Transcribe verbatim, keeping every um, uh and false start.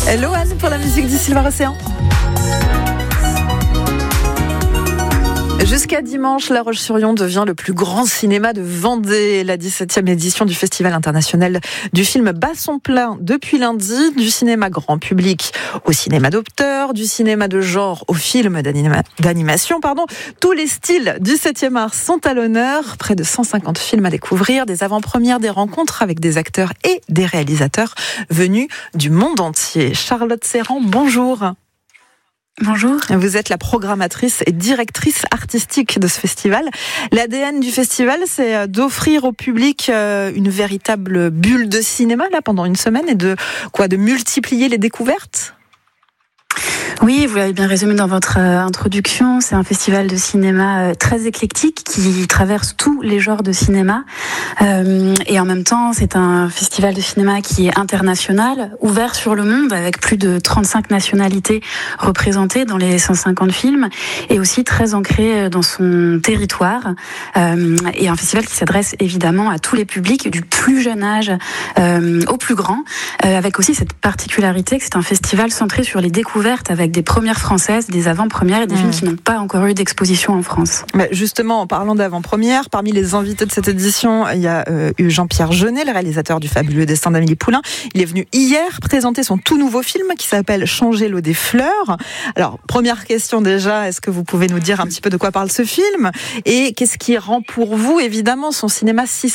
Hello Anne pour la musique du Silver Océan. Jusqu'à dimanche, La Roche-sur-Yon devient le plus grand cinéma de Vendée. La dix-septième édition du Festival international du film bat son plein depuis lundi. Du cinéma grand public au cinéma d'auteur, du cinéma de genre au film d'anima- d'animation. Pardon. Tous les styles du septième art sont à l'honneur. Près de cent cinquante films à découvrir, des avant-premières, des rencontres avec des acteurs et des réalisateurs venus du monde entier. Charlotte Serrand, bonjour. Bonjour. Vous êtes la programmatrice et directrice artistique de ce festival. L'A D N du festival, c'est d'offrir au public une véritable bulle de cinéma là pendant une semaine et de quoi, de multiplier les découvertes. Oui, vous l'avez bien résumé dans votre euh, introduction. C'est un festival de cinéma euh, très éclectique qui traverse tous les genres de cinéma. Euh, et en même temps, c'est un festival de cinéma qui est international, ouvert sur le monde, avec plus de trente-cinq nationalités représentées dans les cent cinquante films, et aussi très ancré dans son territoire. Euh, et un festival qui s'adresse évidemment à tous les publics, du plus jeune âge euh, au plus grand, euh, avec aussi cette particularité que c'est un festival centré sur les découvertes, avec des premières françaises, des avant-premières et des mmh. films qui n'ont pas encore eu d'exposition en France. Mais justement, en parlant d'avant-première, parmi les invités de cette édition, il y a euh, eu Jean-Pierre Jeunet, le réalisateur du fabuleux Destin d'Amélie Poulain. Il est venu hier présenter son tout nouveau film qui s'appelle Changer l'eau des fleurs. Alors, première question déjà, est-ce que vous pouvez nous dire un petit peu de quoi parle ce film ? Et qu'est-ce qui rend pour vous, évidemment, son cinéma si